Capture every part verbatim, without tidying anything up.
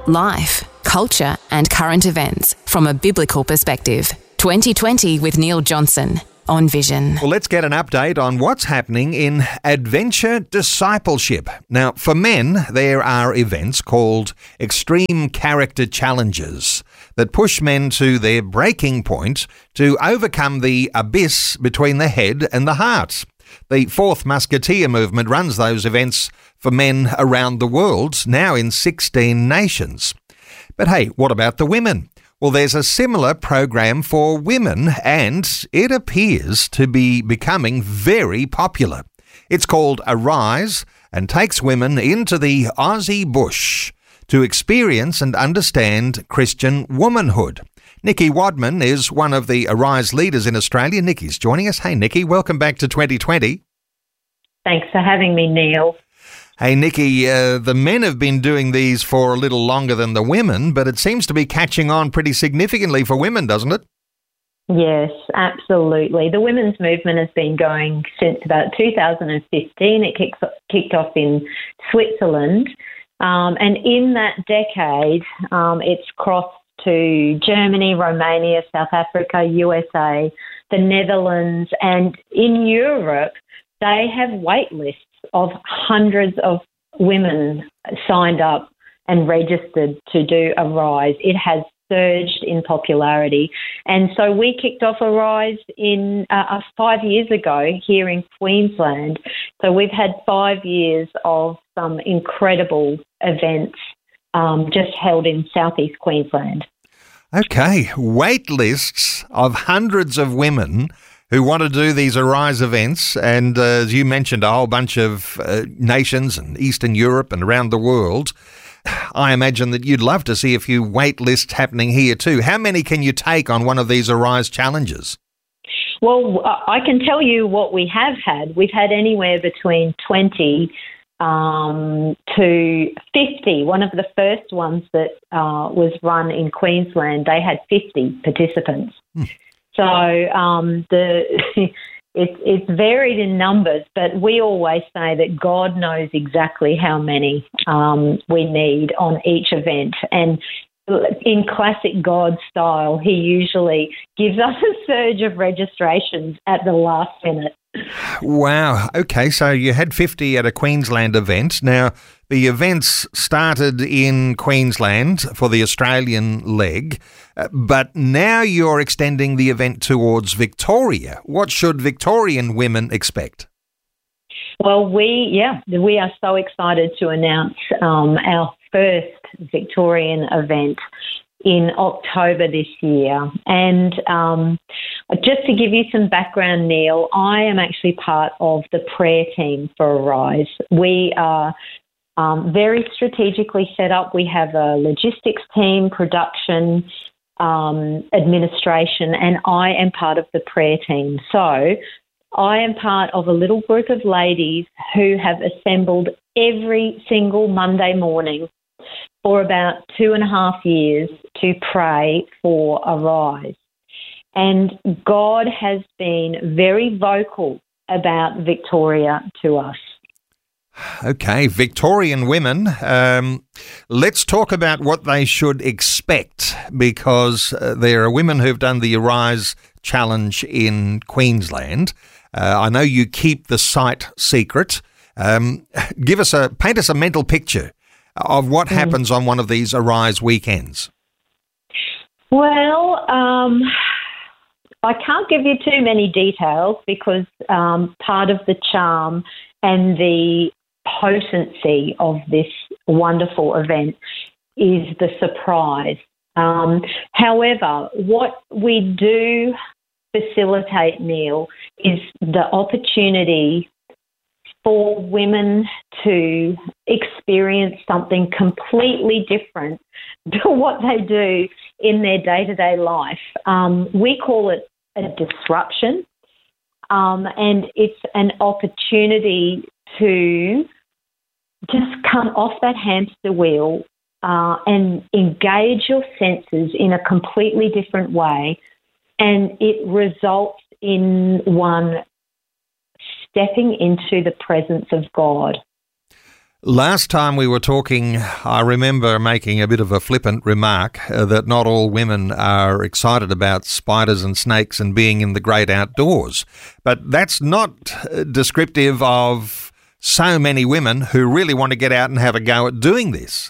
Life, culture and current events from a biblical perspective. twenty twenty with Neil Johnson on Vision. Well, let's get an update on what's happening in adventure discipleship. Now, for men, there are events called Extreme Character Challenges that push men to their breaking point to overcome the abyss between the head and the heart. The Fourth Musketeer movement runs those events for men around the world, now in sixteen nations. But hey, what about the women? Well, there's a similar program for women, and it appears to be becoming very popular. It's called Arise and takes women into the Aussie bush to experience and understand Christian womanhood. Nikki Wadman is one of the Arise leaders in Australia. Nikki's joining us. Hey, Nikki, welcome back to twenty twenty. Thanks for having me, Neil. Hey, Nikki, uh, the men have been doing these for a little longer than the women, but it seems to be catching on pretty significantly for women, doesn't it? Yes, absolutely. The women's movement has been going since about two thousand fifteen. It kicked, kicked off in Switzerland. Um, and in that decade, um, it's crossed to Germany, Romania, South Africa, U S A, the Netherlands, and in Europe, they have wait lists of hundreds of women signed up and registered to do Arise. It has surged in popularity. And so we kicked off Arise in uh, five years ago here in Queensland. So we've had five years of some incredible events um, just held in southeast Queensland. Okay, wait lists of hundreds of women who want to do these Arise events, and uh, as you mentioned, a whole bunch of uh, nations in Eastern Europe and around the world. I imagine that you'd love to see a few wait lists happening here too. How many can you take on one of these Arise challenges? Well, I can tell you what we have had. We've had anywhere between twenty um, to fifty. One of the first ones that uh, was run in Queensland, they had fifty participants. Hmm. So um, the it's it's varied in numbers, but we always say that God knows exactly how many um, we need on each event. And in classic God style, he usually gives us a surge of registrations at the last minute. Wow. Okay, so you had fifty at a Queensland event. Now, the events started in Queensland for the Australian leg, uh, but now you're extending the event towards Victoria. What should Victorian women expect? Well, we, yeah, we are so excited to announce um, our first Victorian event in October this year. And um, just to give you some background, Neil, I am actually part of the prayer team for Arise. We are um, very strategically set up. We have a logistics team, production, um, administration, and I am part of the prayer team. So I am part of a little group of ladies who have assembled every single Monday morning for about two and a half years to pray for Arise. And God has been very vocal about Victoria to us. Okay, Victorian women, um, let's talk about what they should expect, because uh, there are women who've done the Arise Challenge in Queensland. Uh, I know you keep the site secret. Um, give us a, paint us a mental picture of what mm. happens on one of these Arise weekends. Well, um, I can't give you too many details because um, part of the charm and the potency of this wonderful event is the surprise. Um, however, what we do facilitate, Neil, is the opportunity for women to experience something completely different to what they do in their day-to-day life. Um, we call it a disruption, um, and it's an opportunity to just come off that hamster wheel uh, and engage your senses in a completely different way, and it results in one stepping into the presence of God. Last time we were talking, I remember making a bit of a flippant remark uh, that not all women are excited about spiders and snakes and being in the great outdoors. But that's not uh, descriptive of so many women who really want to get out and have a go at doing this.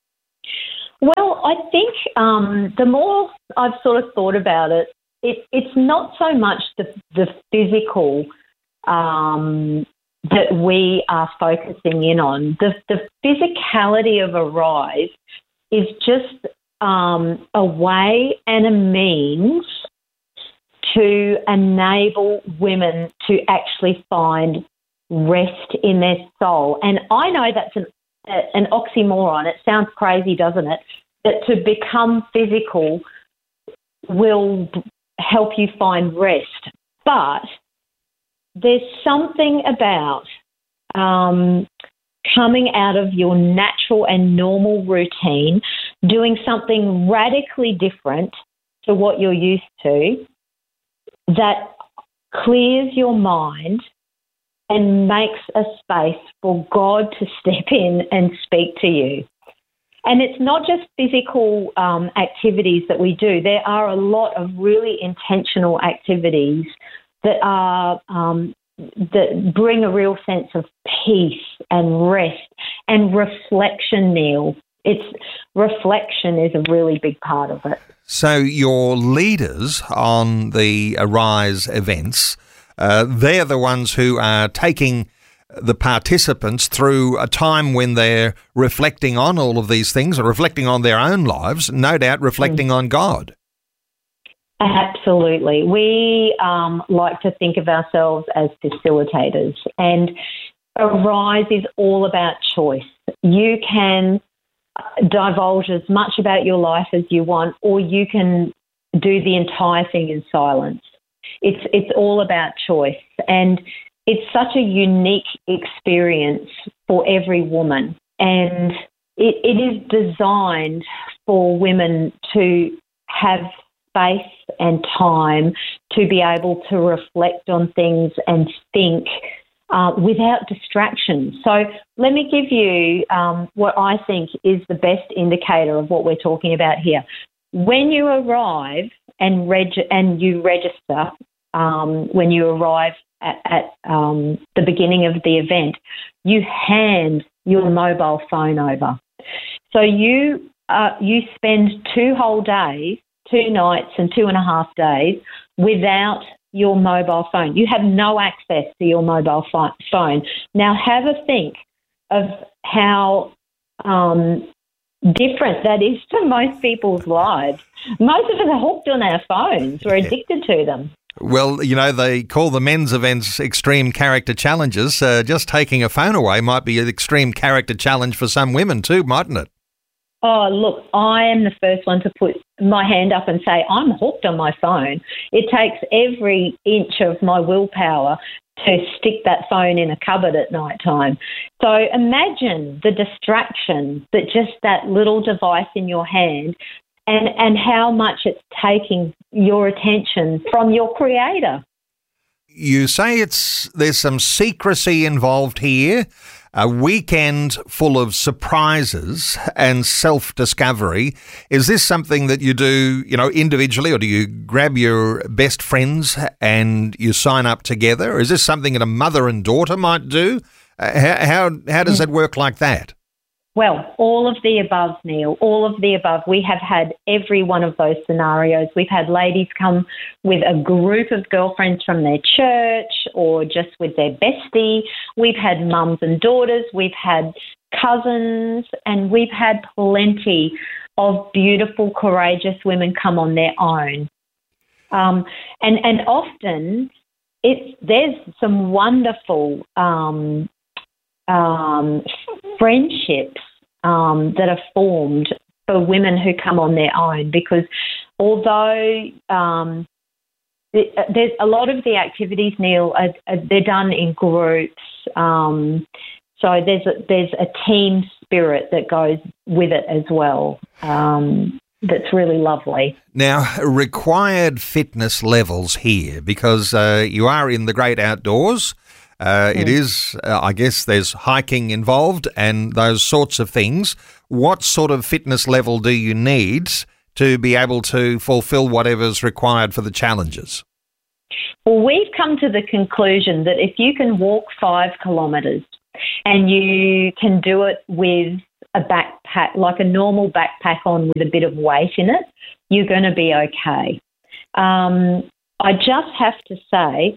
Well, I think um, the more I've sort of thought about it, it it's not so much the, the physical um that we are focusing in on. The, the physicality of Arise is just um, a way and a means to enable women to actually find rest in their soul. And I know that's an, an oxymoron. It sounds crazy, doesn't it? That to become physical will help you find rest. But there's something about um, coming out of your natural and normal routine, doing something radically different to what you're used to, that clears your mind and makes a space for God to step in and speak to you. And it's not just physical um, activities that we do. There are a lot of really intentional activities that are um, that bring a real sense of peace and rest and reflection, Neil. It's reflection is a really big part of it. So your leaders on the Arise events, uh, they're the ones who are taking the participants through a time when they're reflecting on all of these things, or reflecting on their own lives, no doubt reflecting mm. on God. Absolutely. We um, like to think of ourselves as facilitators, and Arise is all about choice. You can divulge as much about your life as you want, or you can do the entire thing in silence. It's it's all about choice, and it's such a unique experience for every woman, and it, it is designed for women to have space and time to be able to reflect on things and think uh, without distraction. So let me give you um, what I think is the best indicator of what we're talking about here. When you arrive and reg- and you register, um, when you arrive at, at um, the beginning of the event, you hand your mobile phone over. So you uh, you spend two whole days, two nights and two and a half days without your mobile phone. You have no access to your mobile phone. Now have a think of how um, different that is to most people's lives. Most of us are hooked on our phones. We're addicted to them. Well, you know, they call the men's events extreme character challenges. Uh, just taking a phone away might be an extreme character challenge for some women too, mightn't it? Oh, look, I am the first one to put my hand up and say I'm hooked on my phone. It takes every inch of my willpower to stick that phone in a cupboard at night time. So imagine the distraction that just that little device in your hand and, and how much it's taking your attention from your creator. You say it's there's some secrecy involved here. A weekend full of surprises and self-discovery. Is this something that you do, you know, individually, or do you grab your best friends and you sign up together? Or is this something that a mother and daughter might do? Uh, how, how how does it work like that? Well, all of the above, Neil, all of the above. We have had every one of those scenarios. We've had ladies come with a group of girlfriends from their church or just with their bestie. We've had mums and daughters. We've had cousins, and we've had plenty of beautiful, courageous women come on their own. Um, and, and often it's, there's some wonderful um Um, friendships um, that are formed for women who come on their own, because although um, it, there's a lot of the activities, Neil, are, are, they're done in groups. Um, so there's a, there's a team spirit that goes with it as well. Um, that's really lovely. Now, required fitness levels here, because uh, you are in the great outdoors. Uh, Mm. It is, uh, I guess, there's hiking involved and those sorts of things. What sort of fitness level do you need to be able to fulfill whatever's required for the challenges? Well, we've come to the conclusion that if you can walk five kilometres and you can do it with a backpack, like a normal backpack on with a bit of weight in it, you're going to be okay. Um, I just have to say,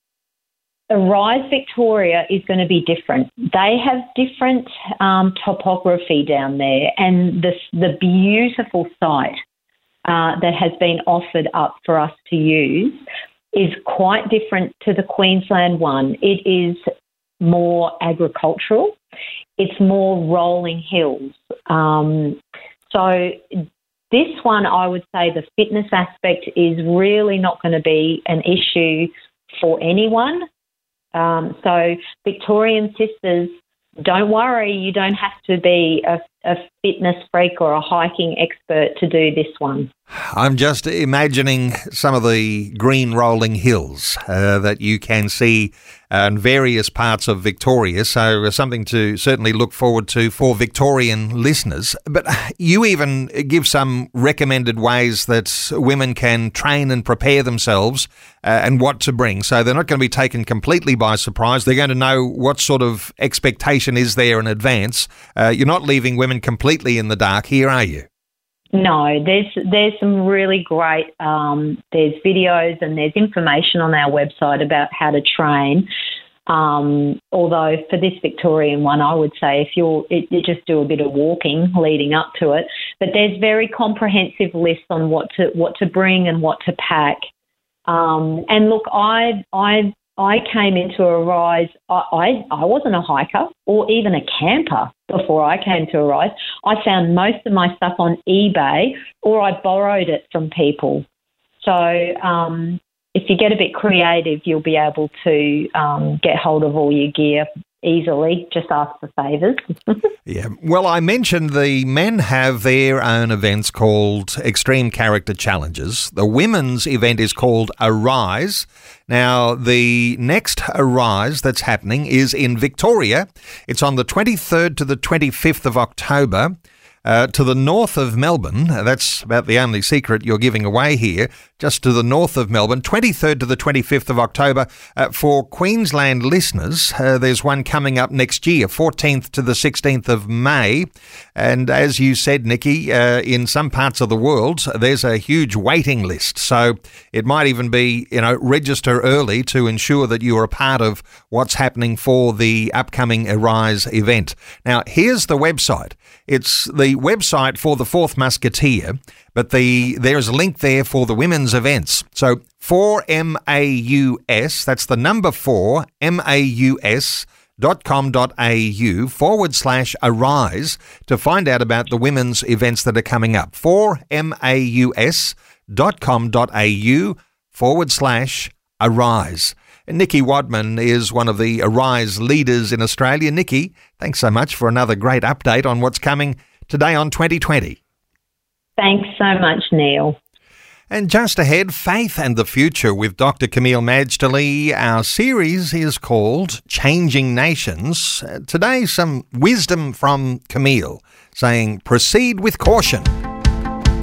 Arise Victoria is going to be different. They have different um, topography down there, and the, the beautiful site uh, that has been offered up for us to use is quite different to the Queensland one. It is more agricultural. It's more rolling hills. Um, so this one, I would say the fitness aspect is really not going to be an issue for anyone. Um, so Victorian sisters, don't worry, you don't have to be a, a fitness freak or a hiking expert to do this one. I'm just imagining some of the green rolling hills uh, that you can see in various parts of Victoria, so something to certainly look forward to for Victorian listeners. But you even give some recommended ways that women can train and prepare themselves uh, and what to bring, so they're not going to be taken completely by surprise. They're going to know what sort of expectation is there in advance. Uh, you're not leaving women completely in the dark here, are you? No, there's there's some really great, um, there's videos and there's information on our website about how to train. Um, although for this Victorian one, I would say if you're, it, you just do a bit of walking leading up to it. But there's very comprehensive lists on what to what to bring and what to pack. Um, and look, I I I came into Arise. I, I I wasn't a hiker or even a camper before I came to Arise. I found most of my stuff on eBay or I borrowed it from people. So um, if you get a bit creative, you'll be able to um, get hold of all your gear easily. Just ask for favours. Yeah. Well, I mentioned the men have their own events called Extreme Character Challenges. The women's event is called Arise. Now, the next Arise that's happening is in Victoria. It's on the twenty-third to the twenty-fifth of October. Uh, to the north of Melbourne, that's about the only secret you're giving away here, just to the north of Melbourne, twenty-third to the twenty-fifth of October. Uh, for Queensland listeners, uh, there's one coming up next year, fourteenth to the sixteenth of May. And as you said, Nikki, uh, in some parts of the world, there's a huge waiting list. So it might even be, you know, register early to ensure that you are a part of what's happening for the upcoming Arise event. Now, here's the website. It's the website for the Fourth Musketeer, but the there's a link there for the women's events. So four M A U S, that's the number four, M A U S dot com dot A U forward slash Arise to find out about the women's events that are coming up. four M A U S dot com dot A U forward slash Arise. Nikki Wadman is one of the Arise leaders in Australia. Nikki, thanks so much for another great update on what's coming today on twenty twenty. Thanks so much, Neil. And just ahead, Faith and the Future with Doctor Camille Majdali. Our series is called Changing Nations. Uh, today, some wisdom from Camille saying, proceed with caution.